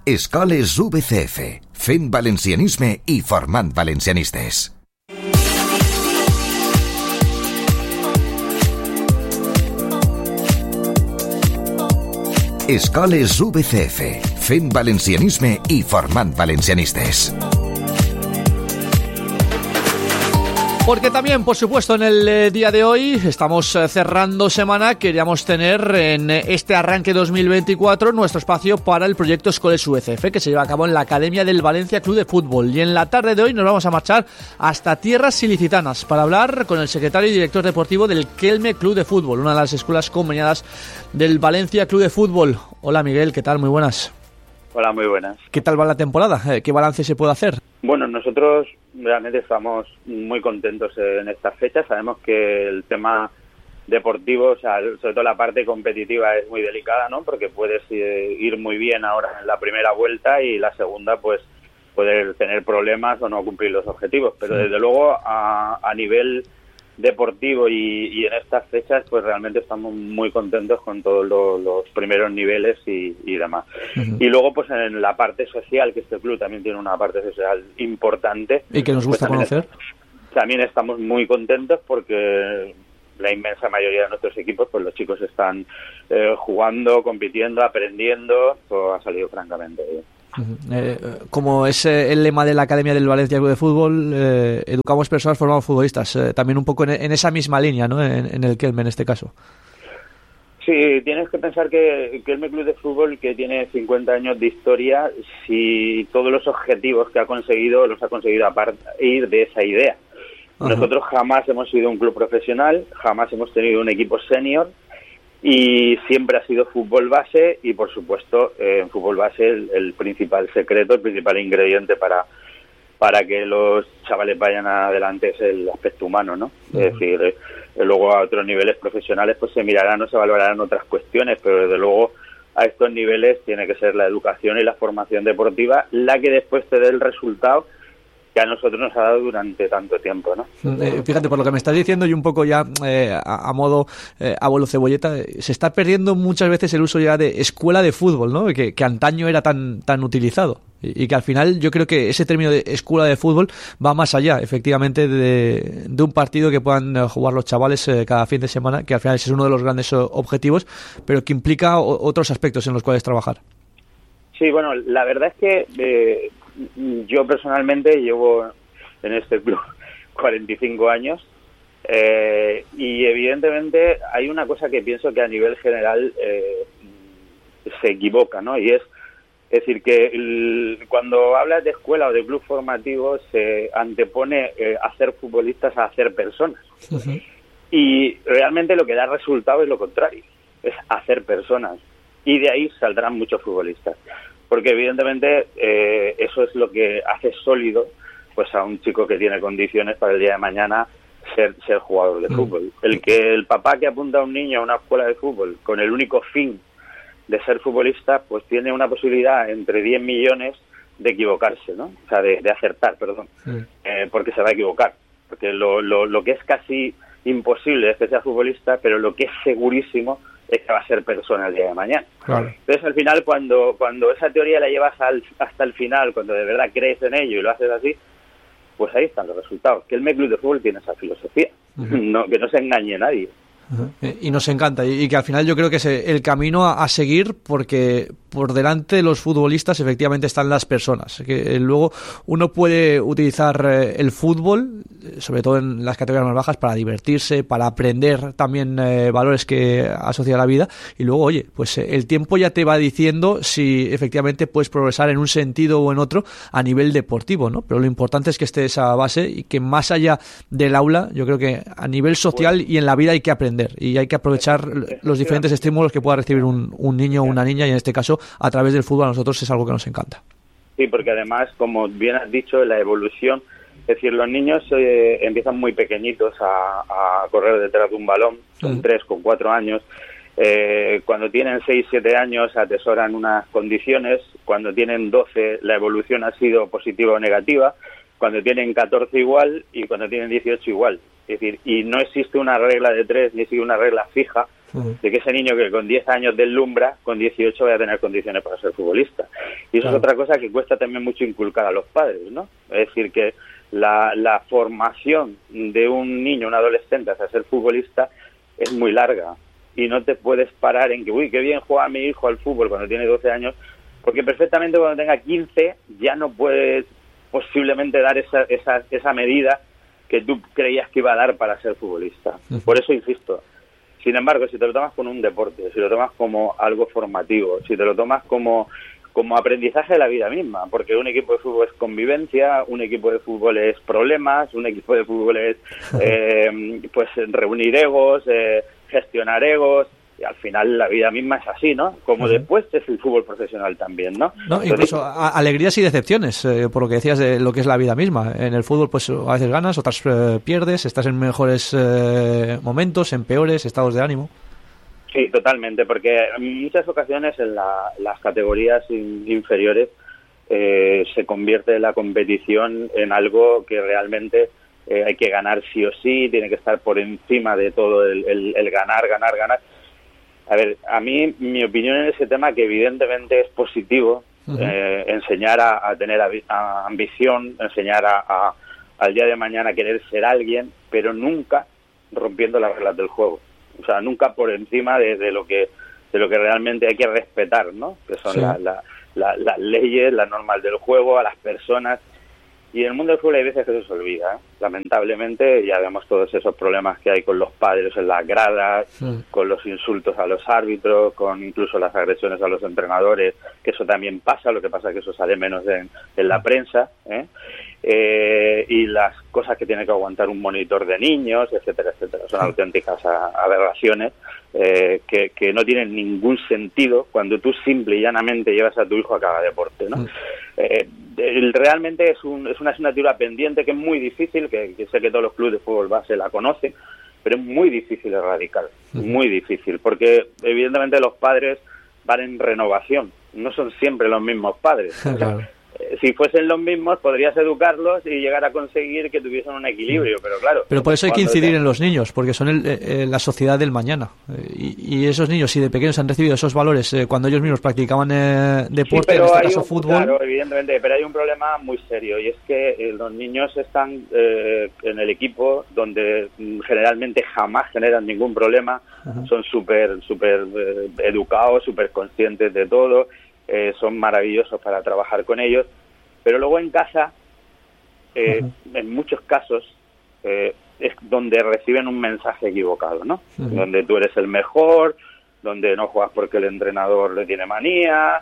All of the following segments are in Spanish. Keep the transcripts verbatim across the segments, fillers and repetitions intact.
Escoles U B C F, fent valencianisme i formant valencianistes. Escoles U B C F, fent valencianisme i formant valencianistes. Porque también, por supuesto, en el eh, día de hoy estamos eh, cerrando semana. Queríamos tener en este arranque dos mil veinticuatro nuestro espacio para el proyecto Escoles U B C F, que se lleva a cabo en la Academia del Valencia Club de Fútbol. Y en la tarde de hoy nos vamos a marchar hasta tierras ilicitanas para hablar con el secretario y director deportivo del Kelme Club de Fútbol, una de las escuelas conveniadas del Valencia Club de Fútbol. Hola Miguel, ¿qué tal? Muy buenas. Hola, muy buenas. ¿Qué tal va la temporada? ¿Qué balance se puede hacer? Bueno, nosotros realmente estamos muy contentos en estas fechas. Sabemos que el tema deportivo, o sea, sobre todo la parte competitiva, es muy delicada, ¿no? Porque puedes ir muy bien ahora en la primera vuelta y la segunda, pues, poder tener problemas o no cumplir los objetivos. Pero sí, desde luego, a, a nivel deportivo y, y en estas fechas, pues realmente estamos muy contentos con todos los, los primeros niveles y, y demás. Uh-huh. Y luego, pues en la parte social, que este club también tiene una parte social importante. Y que nos gusta pues, conocer. También, también estamos muy contentos porque la inmensa mayoría de nuestros equipos, pues los chicos están eh, jugando, compitiendo, aprendiendo, todo ha salido francamente bien. Eh, como es eh, el lema de la Academia del Valencia Club de Fútbol, eh, educamos personas, formamos futbolistas, eh, también un poco en, en esa misma línea, ¿no? En, en el Kelme en este caso. Sí, tienes que pensar que el Kelme Club de Fútbol, que tiene cincuenta años de historia, si todos los objetivos que ha conseguido los ha conseguido a partir de esa idea. Ajá. Nosotros jamás hemos sido un club profesional, jamás hemos tenido un equipo senior, y siempre ha sido fútbol base y, por supuesto, eh, en fútbol base el, el principal secreto, el principal ingrediente para para que los chavales vayan adelante es el aspecto humano, ¿no? Uh-huh. Es decir, eh, luego a otros niveles profesionales pues se mirarán o se valorarán otras cuestiones, pero desde luego a estos niveles tiene que ser la educación y la formación deportiva la que después te dé el resultado que a nosotros nos ha dado durante tanto tiempo, ¿no? Eh, fíjate, por lo que me estás diciendo y un poco ya eh, a, a modo eh, abuelo cebolleta, eh, se está perdiendo muchas veces el uso ya de escuela de fútbol, ¿no? Que, que antaño era tan tan utilizado y, y que al final yo creo que ese término de escuela de fútbol va más allá, efectivamente, de, de un partido que puedan jugar los chavales eh, cada fin de semana, que al final ese es uno de los grandes objetivos, pero que implica o, otros aspectos en los cuales trabajar. Sí, bueno, la verdad es que eh, yo personalmente llevo en este club cuarenta y cinco años eh, y evidentemente hay una cosa que pienso que a nivel general eh, se equivoca, ¿no? Y es, es decir, que el, cuando hablas de escuela o de club formativo se antepone eh, hacer futbolistas a hacer personas. Uh-huh. Y realmente lo que da resultado es lo contrario, es hacer personas. Y de ahí saldrán muchos futbolistas. Porque evidentemente eh, eso es lo que hace sólido pues a un chico que tiene condiciones para el día de mañana ser ser jugador de fútbol. El que el papá que apunta a un niño a una escuela de fútbol con el único fin de ser futbolista, pues tiene una posibilidad entre diez millones de equivocarse, ¿no? O sea, de, de acertar, perdón, sí. eh, porque se va a equivocar. Porque lo, lo, lo que es casi imposible es que sea futbolista, pero lo que es segurísimo es que va a ser persona el día de mañana. Claro. Entonces, al final, cuando cuando esa teoría la llevas al, hasta el final, cuando de verdad crees en ello y lo haces así, pues ahí están los resultados. Que el Kelme Club de Fútbol tiene esa filosofía, uh-huh. no, que no se engañe nadie. Uh-huh. Y nos encanta, y que al final yo creo que es el camino a, a seguir, porque por delante de los futbolistas efectivamente están las personas, que luego uno puede utilizar el fútbol, sobre todo en las categorías más bajas, para divertirse, para aprender también eh, valores que asocia a la vida, y luego, oye, pues el tiempo ya te va diciendo si efectivamente puedes progresar en un sentido o en otro a nivel deportivo, ¿no? Pero lo importante es que esté esa base y que más allá del aula, yo creo que a nivel social y en la vida hay que aprender y hay que aprovechar los diferentes estímulos que pueda recibir un, un niño o una niña, y en este caso a través del fútbol a nosotros es algo que nos encanta. Sí, porque además, como bien has dicho, la evolución, es decir, los niños eh, empiezan muy pequeñitos a, a correr detrás de un balón, con mm. tres, con cuatro años, eh, cuando tienen seis, siete años atesoran unas condiciones, cuando tienen doce la evolución ha sido positiva o negativa, cuando tienen catorce igual y cuando tienen dieciocho igual. Es decir, y no existe una regla de tres ni existe una regla fija uh-huh. de que ese niño que con diez años deslumbra, con dieciocho vaya a tener condiciones para ser futbolista. Y eso claro. es otra cosa que cuesta también mucho inculcar a los padres, ¿no? Es decir, que la, la formación de un niño, un adolescente hacia ser futbolista es muy larga. Y no te puedes parar en que, uy, qué bien juega mi hijo al fútbol cuando tiene doce años, porque perfectamente cuando tenga quince ya no puedes posiblemente dar esa, esa, esa medida que tú creías que iba a dar para ser futbolista. Uh-huh. Por eso insisto. Sin embargo, si te lo tomas como un deporte, si lo tomas como algo formativo, si te lo tomas como, como aprendizaje de la vida misma, porque un equipo de fútbol es convivencia, un equipo de fútbol es problemas, un equipo de fútbol es eh, pues reunir egos, eh, gestionar egos, y al final la vida misma es así, ¿no? Como uh-huh. después es el fútbol profesional también, ¿no? No, Entonces, incluso a, alegrías y decepciones, eh, por lo que decías de lo que es la vida misma. En el fútbol, pues a veces ganas, otras eh, pierdes, estás en mejores eh, momentos, en peores estados de ánimo. Sí, totalmente, porque en muchas ocasiones en la, las categorías in, inferiores eh, se convierte la competición en algo que realmente eh, hay que ganar sí o sí, tiene que estar por encima de todo el, el, el ganar, ganar, ganar. A ver, a mí, mi opinión en ese tema, que evidentemente es positivo, uh-huh. eh, enseñar a, a tener a, a ambición, enseñar a, a, al día de mañana querer ser alguien, pero nunca rompiendo las reglas del juego. O sea, nunca por encima de, de lo que de lo que realmente hay que respetar, ¿no? Que son sí. la, la, la, las leyes, las normas del juego, a las personas. Y en el mundo del fútbol hay veces que eso se olvida, ¿eh? Lamentablemente, ya vemos todos esos problemas que hay con los padres en las gradas, sí. con los insultos a los árbitros, con incluso las agresiones a los entrenadores, que eso también pasa, lo que pasa es que eso sale menos en, en la prensa, ¿eh? Eh, y las cosas que tiene que aguantar un monitor de niños, etcétera, etcétera. Son sí. auténticas aberraciones eh, que, que no tienen ningún sentido cuando tú simple y llanamente llevas a tu hijo a cada deporte, ¿no? Sí. Eh, realmente es, un, es una asignatura pendiente que es muy difícil, que, que sé que todos los clubes de fútbol base la conocen, pero es muy difícil erradicar, uh-huh. muy difícil, porque evidentemente los padres van en renovación, no son siempre los mismos padres. Claro. Si fuesen los mismos, podrías educarlos y llegar a conseguir que tuviesen un equilibrio, pero claro... Pero por eso hay que incidir te... en los niños, porque son el, eh, la sociedad del mañana. Eh, y, y esos niños, si de pequeños han recibido esos valores eh, cuando ellos mismos practicaban eh, deporte, sí, en este caso un, fútbol... Claro, evidentemente, pero hay un problema muy serio, y es que eh, los niños están eh, en el equipo donde generalmente jamás generan ningún problema, uh-huh. son súper súper eh, educados, súper conscientes de todo... Eh, son maravillosos para trabajar con ellos, pero luego en casa, eh, uh-huh. en muchos casos, eh, es donde reciben un mensaje equivocado, ¿no? Uh-huh. Donde tú eres el mejor, donde no juegas porque el entrenador le tiene manía,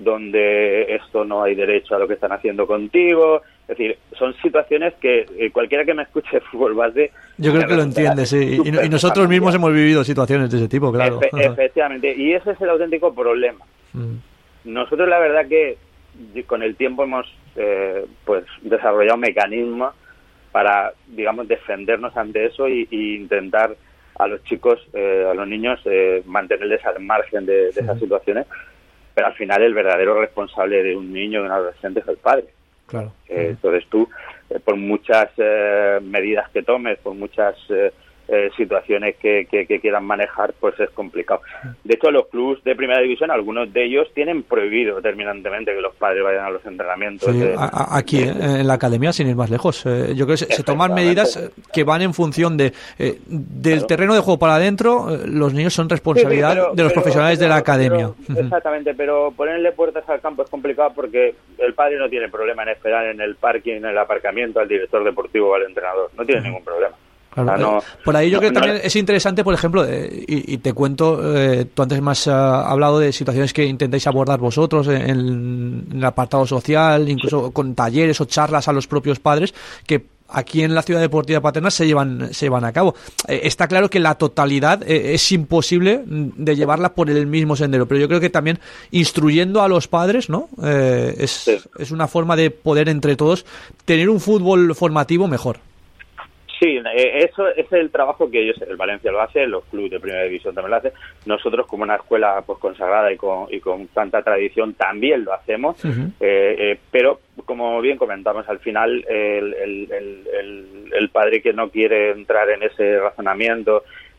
donde esto no hay derecho a lo que están haciendo contigo. Es decir, son situaciones que eh, cualquiera que me escuche de fútbol base... Yo creo que lo entiende, sí. Y, y nosotros familiar. mismos hemos vivido situaciones de ese tipo, claro. Efe, efectivamente, y ese es el auténtico problema. Uh-huh. Nosotros la verdad que con el tiempo hemos eh, pues desarrollado mecanismos para, digamos, defendernos ante eso y, y intentar a los chicos, eh, a los niños, eh, mantenerles al margen de, de esas situaciones, pero al final el verdadero responsable de un niño, de un adolescente, es el padre. Claro. Eh, entonces tú, eh, por muchas eh, medidas que tomes, por muchas... Eh, Eh, situaciones que, que, que quieran manejar, pues es complicado. De hecho, los clubes de primera división, algunos de ellos tienen prohibido terminantemente que los padres vayan a los entrenamientos. Sí, de, a, aquí, de, en la academia, sin ir más lejos. Eh, yo creo que se, se toman medidas que van en función de eh, del claro. terreno de juego para adentro. Eh, los niños son responsabilidad sí, sí, pero, de los pero, profesionales pero, de la academia. Pero, exactamente, pero ponerle puertas al campo es complicado porque el padre no tiene problema en esperar en el parking, en el aparcamiento, al director deportivo o al entrenador. No tiene uh-huh. ningún problema. Claro, ah, no, por ahí yo no, creo que también no. es interesante, por ejemplo, eh, y, y te cuento, eh, tú antes me has uh, hablado de situaciones que intentáis abordar vosotros en, en el apartado social, incluso sí. con talleres o charlas a los propios padres, que aquí en la Ciudad Deportiva Paterna se llevan se llevan a cabo. Eh, está claro que la totalidad eh, es imposible de llevarla por el mismo sendero, pero yo creo que también instruyendo a los padres, ¿no? Eh, es, sí. es una forma de poder entre todos tener un fútbol formativo mejor. Sí, eso es el trabajo que ellos, el Valencia lo hace, los clubes de primera división también lo hacen. Nosotros, como una escuela pues consagrada y con, y con tanta tradición, también lo hacemos. Uh-huh. eh, eh, pero, como bien comentamos, al final el, el, el, el, el padre que no quiere entrar en ese razonamiento,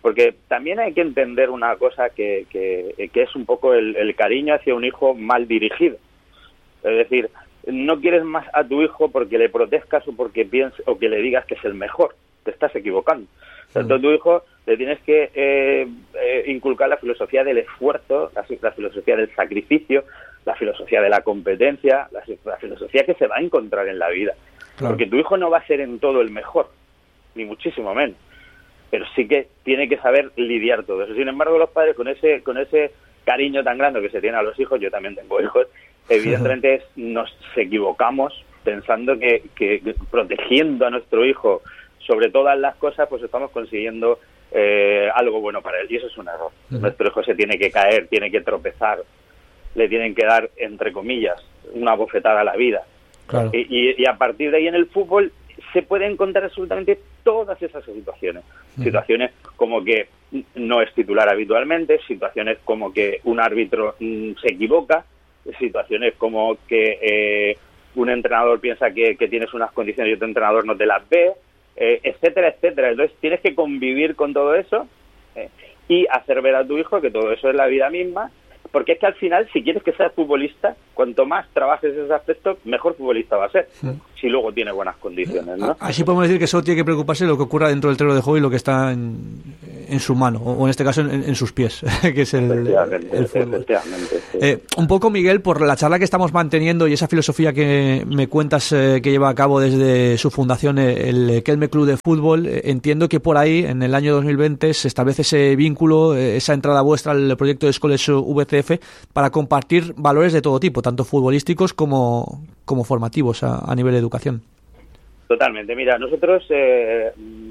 Porque también hay que entender una cosa que, que, que es un poco el, el cariño hacia un hijo mal dirigido. Es decir, no quieres más a tu hijo porque le protejas o porque pienses o que le digas que es el mejor. Te estás equivocando. O sea, tú a tu hijo le tienes que eh, eh, inculcar la filosofía del esfuerzo, la, la filosofía del sacrificio, la filosofía de la competencia, la, la filosofía que se va a encontrar en la vida. Claro. Porque tu hijo no va a ser en todo el mejor, ni muchísimo menos. Pero sí que tiene que saber lidiar todo eso. Sin embargo, los padres con ese con ese cariño tan grande que se tiene a los hijos, yo también tengo hijos, evidentemente nos equivocamos pensando que, que, que protegiendo a nuestro hijo sobre todas las cosas, pues estamos consiguiendo eh, algo bueno para él. Y eso es un error. Uh-huh. Nuestro hijo se tiene que caer, tiene que tropezar, le tienen que dar, entre comillas, una bofetada a la vida. Claro. Y, y, y a partir de ahí en el fútbol se puede encontrar absolutamente todas esas situaciones. Uh-huh. Situaciones como que no es titular habitualmente, situaciones como que un árbitro mm, se equivoca, situaciones como que eh, un entrenador piensa que, que tienes unas condiciones y otro entrenador no te las ve, eh, etcétera, etcétera. Entonces tienes que convivir con todo eso eh, y hacer ver a tu hijo que todo eso es la vida misma. Porque es que al final, si quieres que seas futbolista, cuanto más trabajes ese aspecto, mejor futbolista va a ser, sí. Si luego tiene buenas condiciones, ¿no? Así podemos decir que solo tiene que preocuparse de lo que ocurra dentro del terreno de juego y lo que está en, en su mano, o en este caso en, en sus pies, que es el, el fútbol. Sí. Eh, un poco, Miguel, por la charla que estamos manteniendo y esa filosofía que me cuentas eh, que lleva a cabo desde su fundación, el Kelme Club de Fútbol, eh, entiendo que por ahí, en el año dos mil veinte, se establece ese vínculo, eh, esa entrada vuestra al proyecto de Escoles V C F para compartir valores de todo tipo, tanto futbolísticos como, como formativos a, a nivel de educación. Totalmente. Mira, nosotros eh,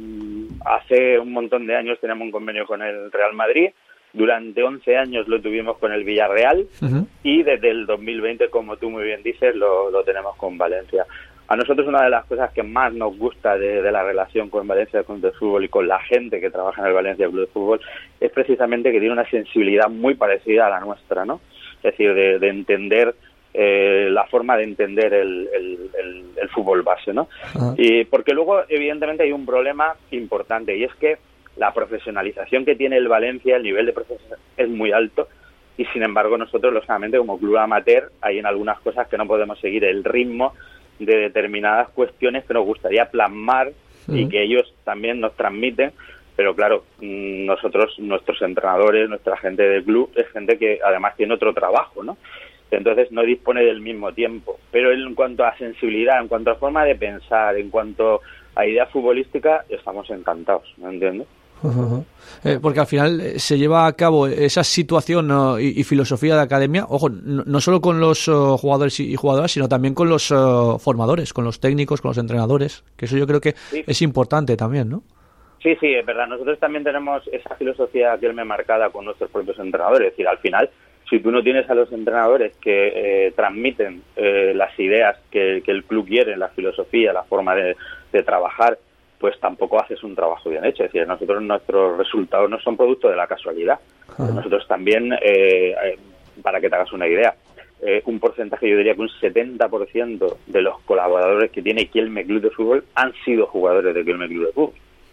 hace un montón de años tenemos un convenio con el Real Madrid, durante once años lo tuvimos con el Villarreal uh-huh. y desde el dos mil veinte, como tú muy bien dices, lo, lo tenemos con Valencia. A nosotros una de las cosas que más nos gusta de, de la relación con Valencia Club de Fútbol y con la gente que trabaja en el Valencia Club de Fútbol es precisamente que tiene una sensibilidad muy parecida a la nuestra, ¿no? Es decir, de, de entender eh, la forma de entender el, el, el, el fútbol base, ¿no? Uh-huh. Y porque luego, evidentemente, hay un problema importante y es que la profesionalización que tiene el Valencia, el nivel de profesionalización es muy alto y, sin embargo, nosotros, lógicamente, como club amateur, hay en algunas cosas que no podemos seguir el ritmo de determinadas cuestiones que nos gustaría plasmar uh-huh. y que ellos también nos transmiten, pero claro, nosotros, nuestros entrenadores, nuestra gente del club, es gente que además tiene otro trabajo, ¿no? Entonces no dispone del mismo tiempo, pero en cuanto a sensibilidad, en cuanto a forma de pensar, en cuanto a idea futbolística, estamos encantados, ¿me entiendes? Uh-huh. Eh, porque al final eh, se lleva a cabo esa situación uh, y, y filosofía de academia, ojo, no, no solo con los uh, jugadores y, y jugadoras, sino también con los uh, formadores, con los técnicos, con los entrenadores, que eso yo creo que sí. es importante también, ¿no? Sí, sí, es verdad. Nosotros también tenemos esa filosofía que él me marcada con nuestros propios entrenadores. Es decir, al final, si tú no tienes a los entrenadores que eh, transmiten eh, las ideas que, que el club quiere, la filosofía, la forma de, de trabajar, pues tampoco haces un trabajo bien hecho. Es decir, nosotros nuestros resultados no son producto de la casualidad. Uh-huh. Nosotros también, eh, eh, para que te hagas una idea, eh, un porcentaje, yo diría que un setenta por ciento de los colaboradores que tiene Kelme Club de Fútbol han sido jugadores de Kelme Club de Fútbol.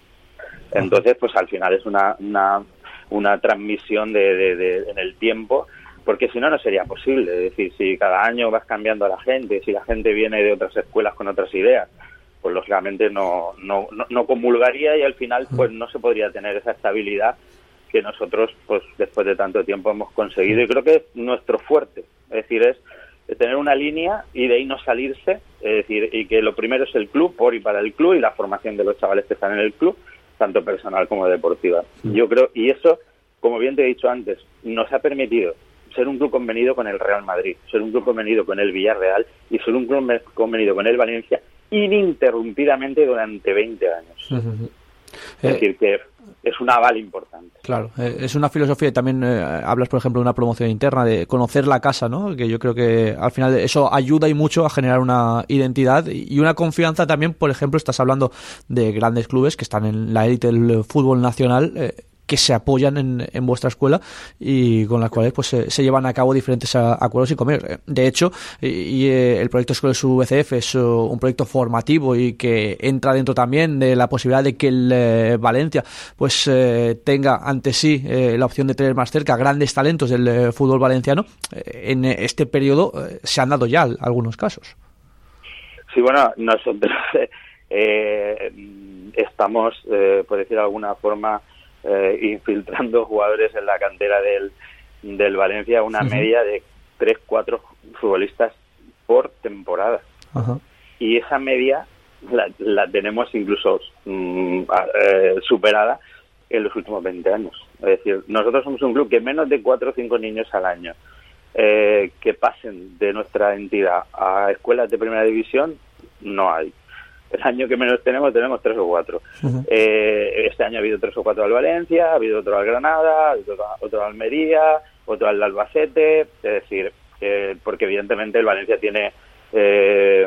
Entonces, pues al final es una una, una transmisión de, de, de en el tiempo, porque si no, no sería posible. Es decir, si cada año vas cambiando a la gente, si la gente viene de otras escuelas con otras ideas, pues lógicamente no, no, no, no comulgaría y al final pues no se podría tener esa estabilidad que nosotros pues después de tanto tiempo hemos conseguido, y creo que es nuestro fuerte. Es decir, es tener una línea y de ahí no salirse, es decir, y que lo primero es el club, por y para el club, y la formación de los chavales que están en el club, tanto personal como deportiva. Yo creo, y eso, como bien te he dicho antes, nos ha permitido ser un club convenido con el Real Madrid, ser un club convenido con el Villarreal y ser un club convenido con el Valencia ininterrumpidamente durante veinte años. Uh-huh. Es eh, decir, que es un aval importante. Claro, eh, es una filosofía y también eh, hablas, por ejemplo, de una promoción interna, de conocer la casa, ¿no? Que yo creo que al final eso ayuda y mucho a generar una identidad y una confianza también. Por ejemplo, estás hablando de grandes clubes que están en la élite del fútbol nacional, eh, que se apoyan en, en vuestra escuela y con las cuales pues se, se llevan a cabo diferentes a, acuerdos y convenios. De hecho, y, y el proyecto Escoles U V C F es uh, un proyecto formativo y que entra dentro también de la posibilidad de que el eh, Valencia pues eh, tenga ante sí eh, la opción de tener más cerca grandes talentos del eh, fútbol valenciano. Eh, en este periodo eh, se han dado ya algunos casos. Sí, bueno, nosotros eh, estamos, eh, por decir de alguna forma, Eh, infiltrando jugadores en la cantera del, del Valencia, una uh-huh. media de tres cuatro futbolistas por temporada. Uh-huh. Y esa media la, la tenemos incluso mm, eh, superada en los últimos veinte años. Es decir, nosotros somos un club que menos de cuatro o cinco niños al año eh, que pasen de nuestra entidad a escuelas de primera división, no hay. El año que menos tenemos, tenemos tres o cuatro. Uh-huh. Eh, este año ha habido tres o cuatro al Valencia, ha habido otro al Granada, ha habido otro, otro al Almería, otro al Albacete. Es decir, eh, porque evidentemente el Valencia tiene eh,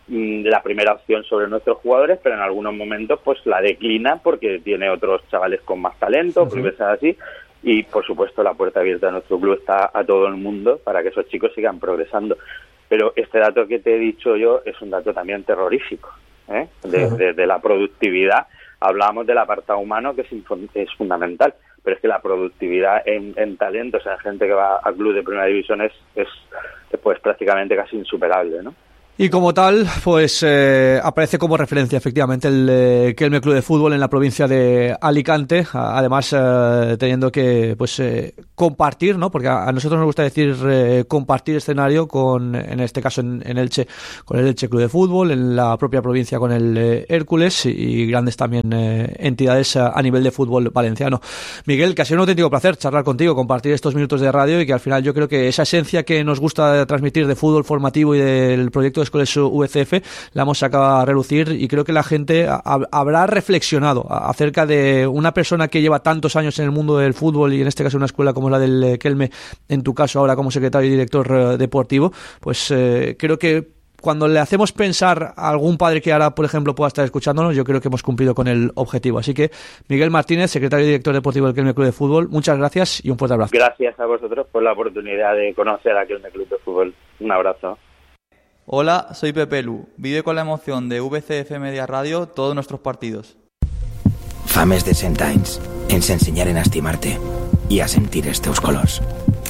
la primera opción sobre nuestros jugadores, pero en algunos momentos pues la declina porque tiene otros chavales con más talento, uh-huh. porque es así. Y por supuesto la puerta abierta de nuestro club está a todo el mundo para que esos chicos sigan progresando. Pero este dato que te he dicho yo es un dato también terrorífico. ¿Eh? De, de, de la productividad. Hablábamos del apartado humano, que es, es fundamental, pero es que la productividad en, en talentos, en gente que va al club de primera división es, es pues prácticamente casi insuperable, ¿no? Y como tal, pues eh, aparece como referencia efectivamente el eh, Kelme Club de Fútbol en la provincia de Alicante, además eh, teniendo que pues eh, compartir, ¿no? Porque a, a nosotros nos gusta decir eh, compartir escenario con, en este caso en, en Elche, con el Elche Club de Fútbol, en la propia provincia con el eh, Hércules y, y grandes también eh, entidades a, a nivel de fútbol valenciano. Miguel, que ha sido un auténtico placer charlar contigo, compartir estos minutos de radio y que al final yo creo que esa esencia que nos gusta transmitir de fútbol formativo y del proyecto de Escoles U V C F la hemos sacado a relucir y creo que la gente ha, habrá reflexionado acerca de una persona que lleva tantos años en el mundo del fútbol y en este caso una escuela como la del Kelme, en tu caso ahora como secretario y director uh, deportivo, pues eh, creo que cuando le hacemos pensar a algún padre que ahora, por ejemplo, pueda estar escuchándonos, yo creo que hemos cumplido con el objetivo. Así que, Miguel Martínez, secretario y director deportivo del Kelme Club de Fútbol, muchas gracias y un fuerte abrazo. Gracias a vosotros por la oportunidad de conocer a Kelme Club de Fútbol. Un abrazo. Hola, soy Pepe Lu. Vive con la emoción de V C F Media Radio todos nuestros partidos. Fa més de cent anys ens ensenyaren a estimar-te i a sentir els teus colors.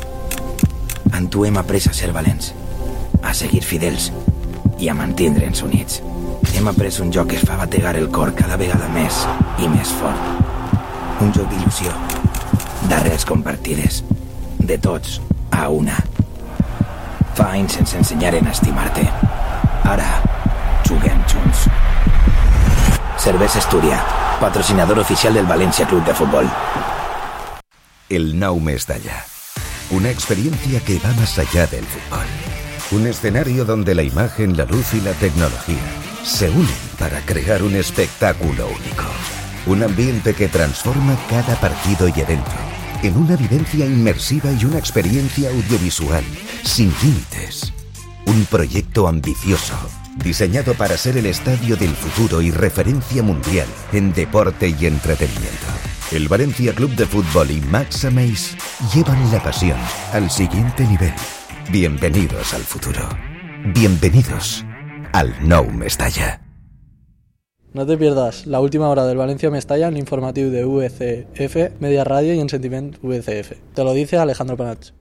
En tu hem après a ser valents, a seguir fidels i a mantindre'ns units. Hem après un joc que es fa bategar el cor cada vegada més i més fort. Un joc d'il·lusió, d'arrels compartides, de tots a una. Fa anys ens ensenyaren a estimar-te. Ara, juguem junts. Cervesa Astúria, patrocinador oficial del Valencia Club de Fútbol. El Nou Mestalla. Una experiencia que va más allá del fútbol. Un escenario donde la imagen, la luz y la tecnología se unen para crear un espectáculo único. Un ambiente que transforma cada partido y evento en una vivencia inmersiva y una experiencia audiovisual sin límites. Un proyecto ambicioso, diseñado para ser el estadio del futuro y referencia mundial en deporte y entretenimiento. El Valencia Club de Fútbol y Max Ameis llevan la pasión al siguiente nivel. Bienvenidos al futuro. Bienvenidos al Nou Mestalla. No te pierdas la última hora del Valencia Mestalla en l'informatiu de V C F, Media Radio y en Sentiment V C F. Te lo dice Alejandro Panach.